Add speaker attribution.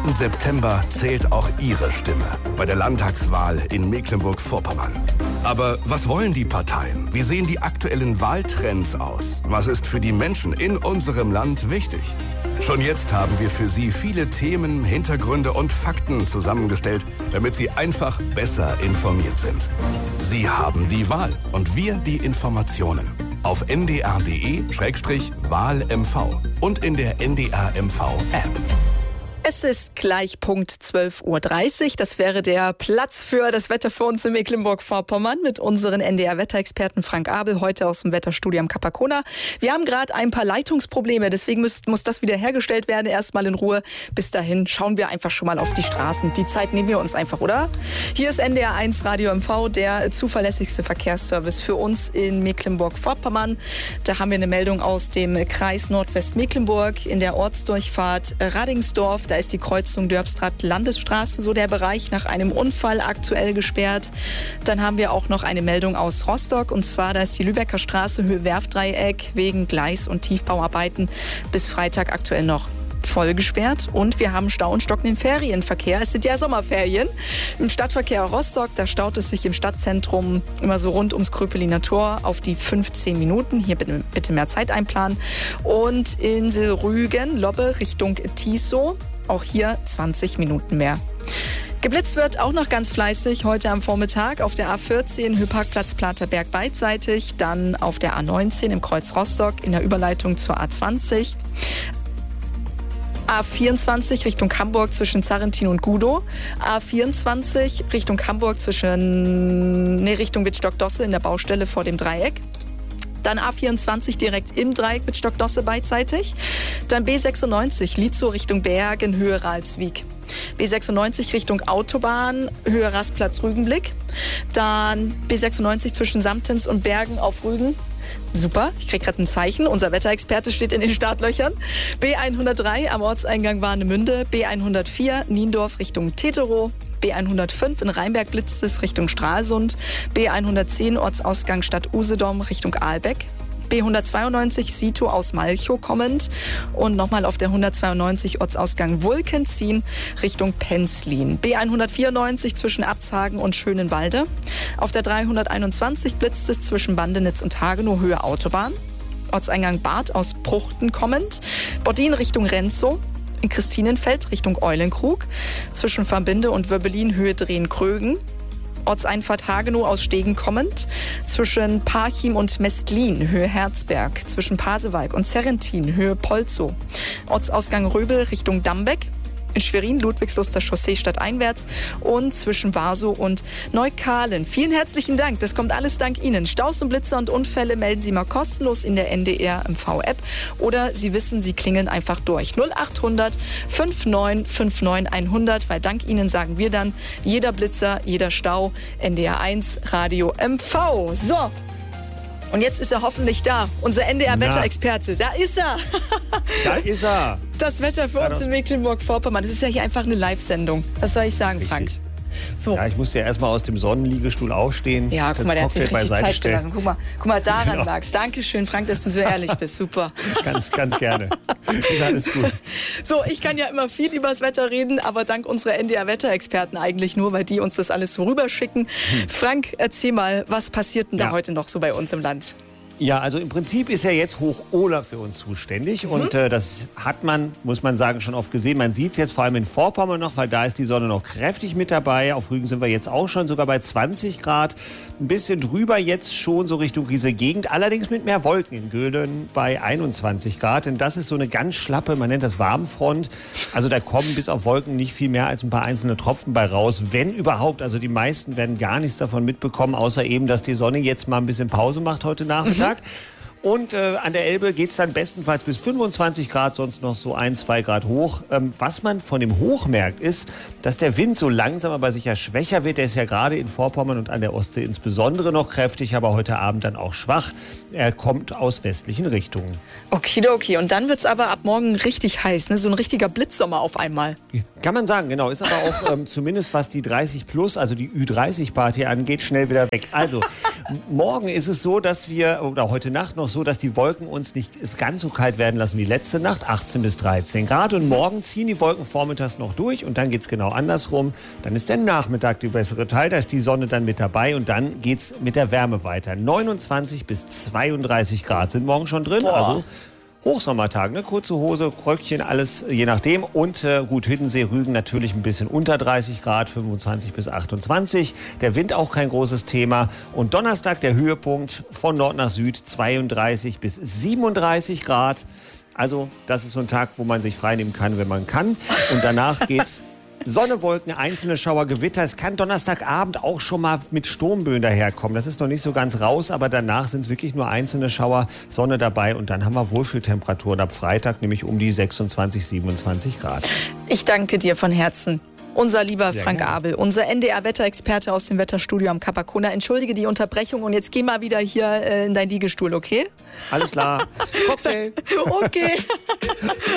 Speaker 1: September zählt auch Ihre Stimme bei der Landtagswahl in Mecklenburg-Vorpommern. Aber was wollen die Parteien? Wie sehen die aktuellen Wahltrends aus? Was ist für die Menschen in unserem Land wichtig? Schon jetzt haben wir für Sie viele Themen, Hintergründe und Fakten zusammengestellt, damit Sie einfach besser informiert sind. Sie haben die Wahl und wir die Informationen. Auf ndr.de/WahlMV und in der NDR-MV-App.
Speaker 2: Es ist gleich Punkt 12.30 Uhr. Das wäre der Platz für das Wetter für uns in Mecklenburg-Vorpommern mit unseren NDR-Wetterexperten Frank Abel, heute aus dem Wetterstudio am Capacona. Wir haben gerade ein paar Leitungsprobleme, deswegen muss das wieder hergestellt werden. Erstmal in Ruhe. Bis dahin schauen wir einfach schon mal auf die Straßen. Die Zeit nehmen wir uns einfach, oder? Hier ist NDR 1 Radio MV, der zuverlässigste Verkehrsservice für uns in Mecklenburg-Vorpommern. Da haben wir eine Meldung aus dem Kreis Nordwestmecklenburg in der Ortsdurchfahrt Radingsdorf. Da ist die Kreuzung Dörpstraat-Landesstraße, so der Bereich, nach einem Unfall aktuell gesperrt. Dann haben wir auch noch eine Meldung aus Rostock, und zwar, da ist die Lübecker Straße Höhe Werftdreieck wegen Gleis- und Tiefbauarbeiten bis Freitag aktuell noch voll gesperrt. Und wir haben Stau und stockenden Ferienverkehr. Es sind ja Sommerferien. Im Stadtverkehr Rostock, da staut es sich im Stadtzentrum immer so rund ums Kröpeliner Tor auf die 15 Minuten. Hier bitte mehr Zeit einplanen. Und in Rügen, Lobbe Richtung Tiso, auch hier 20 Minuten mehr. Geblitzt wird auch noch ganz fleißig heute am Vormittag auf der A14 Höheparkplatz Platerberg beidseitig, dann auf der A19 im Kreuz Rostock in der Überleitung zur A20. A24 Richtung Hamburg zwischen Zarrentin und Gudow. A24 Richtung Hamburg Richtung Wittstock-Dosse in der Baustelle vor dem Dreieck. Dann A24 direkt im Dreieck mit Stockdosse beidseitig. Dann B96 Lietzow Richtung Bergen, Höhe Ralswiek. B96 Richtung Autobahn, Höhe Rastplatz Rügenblick. Dann B96 zwischen Samtens und Bergen auf Rügen. Super, ich kriege gerade ein Zeichen. Unser Wetterexperte steht in den Startlöchern. B103 am Ortseingang Warnemünde. B104 Niendorf Richtung Teterow. B105 in Rheinberg blitzt es Richtung Stralsund. B110 Ortsausgang Stadt Usedom Richtung Aalbeck. B192 Sito aus Malchow kommend und nochmal auf der 192 Ortsausgang Wulkenzien Richtung Penzlin. B194 zwischen Abzhagen und Schönenwalde. Auf der 321 blitzt es zwischen Bandenitz und Hagenow Höhe Autobahn. Ortseingang Bad aus Pruchten kommend. Boddin Richtung Renzow. In Christinenfeld Richtung Eulenkrug. Zwischen Verbinde und Wöbbelin Höhe Drehen-Krögen. Ortseinfahrt Hagenow aus Stegen kommend. Zwischen Parchim und Mestlin Höhe Herzberg. Zwischen Pasewalk und Serrentin Höhe Polzow. Ortsausgang Röbel Richtung Dambeck. In Schwerin Ludwigsluster Chaussee stadteinwärts und zwischen Warsow und Neukahlen. Vielen herzlichen Dank. Das kommt alles dank Ihnen. Staus und Blitzer und Unfälle melden Sie mal kostenlos in der NDR-MV-App oder Sie wissen, Sie klingeln einfach durch. 0800 5959 100, weil dank Ihnen sagen wir dann, jeder Blitzer, jeder Stau, NDR 1 Radio MV. So. Und jetzt ist er hoffentlich da, unser NDR-Wetterexperte. Da ist er.
Speaker 3: Da ist er.
Speaker 2: Das Wetter für uns in Mecklenburg-Vorpommern. Das ist ja hier einfach eine Live-Sendung. Was soll ich sagen, Frank?
Speaker 3: So. Ja, ich musste ja erstmal aus dem Sonnenliegestuhl aufstehen.
Speaker 2: Ja, guck mal, der hat sich richtig Zeit gelassen. Guck mal, daran lag's. Dankeschön, Frank, dass du so ehrlich bist. Super.
Speaker 3: Ganz gerne. Ist alles gut.
Speaker 2: So, ich kann ja immer viel über das Wetter reden, aber dank unserer NDR-Wetterexperten eigentlich nur, weil die uns das alles so rüberschicken. Frank, erzähl mal, was passiert denn da heute noch so bei uns im Land?
Speaker 3: Ja, also im Prinzip ist ja jetzt Hoch-Ola für uns zuständig und das hat man, muss man sagen, schon oft gesehen. Man sieht es jetzt vor allem in Vorpommern noch, weil da ist die Sonne noch kräftig mit dabei. Auf Rügen sind wir jetzt auch schon sogar bei 20 Grad. Ein bisschen drüber jetzt schon so Richtung diese Gegend, allerdings mit mehr Wolken in Göhlen bei 21 Grad. Denn das ist so eine ganz schlappe, man nennt das Warmfront. Also da kommen bis auf Wolken nicht viel mehr als ein paar einzelne Tropfen bei raus, wenn überhaupt. Also die meisten werden gar nichts davon mitbekommen, außer eben, dass die Sonne jetzt mal ein bisschen Pause macht heute Nachmittag. Und an der Elbe geht es dann bestenfalls bis 25 Grad, sonst noch so 1-2 Grad hoch. Was man von dem Hoch merkt, ist, dass der Wind so langsam aber sicher schwächer wird. Der ist ja gerade in Vorpommern und an der Ostsee insbesondere noch kräftig, aber heute Abend dann auch schwach. Er kommt aus westlichen Richtungen.
Speaker 2: Okidoki. Und dann wird es aber ab morgen richtig heiß, ne? So ein richtiger Blitzsommer auf einmal.
Speaker 3: Kann man sagen, genau. Ist aber auch zumindest was die 30 plus, also die Ü30-Party angeht, schnell wieder weg. Also morgen ist es so, dass wir, oder heute Nacht noch so, so, dass die Wolken uns nicht ganz so kalt werden lassen wie letzte Nacht, 18 bis 13 Grad. Und morgen ziehen die Wolken vormittags noch durch und dann geht es genau andersrum. Dann ist der Nachmittag der bessere Teil, da ist die Sonne dann mit dabei und dann geht es mit der Wärme weiter. 29 bis 32 Grad sind morgen schon drin, also Hochsommertag, ne? Kurze Hose, Röckchen, alles je nachdem. Und gut, Hiddensee, Rügen natürlich ein bisschen unter 30 Grad, 25 bis 28. Der Wind auch kein großes Thema. Und Donnerstag der Höhepunkt von Nord nach Süd, 32 bis 37 Grad. Also das ist so ein Tag, wo man sich freinehmen kann, wenn man kann. Und danach geht's Sonne, Wolken, einzelne Schauer, Gewitter. Es kann Donnerstagabend auch schon mal mit Sturmböen daherkommen. Das ist noch nicht so ganz raus, aber danach sind es wirklich nur einzelne Schauer, Sonne dabei. Und dann haben wir Wohlfühltemperaturen ab Freitag, nämlich um die 26, 27 Grad.
Speaker 2: Ich danke dir von Herzen. Unser lieber
Speaker 3: Sehr
Speaker 2: Frank
Speaker 3: gerne.
Speaker 2: Abel, unser NDR-Wetterexperte aus dem Wetterstudio am Capacona. Entschuldige die Unterbrechung und jetzt geh mal wieder hier in dein Liegestuhl, okay?
Speaker 3: Alles klar. Cocktail.
Speaker 2: Okay.